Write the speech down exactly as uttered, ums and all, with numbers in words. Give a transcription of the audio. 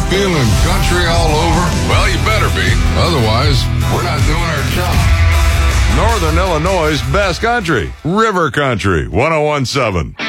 feeling country all over? Well, you better be. Otherwise, we're not doing our job. Northern Illinois' best country, River Country, one oh one seven.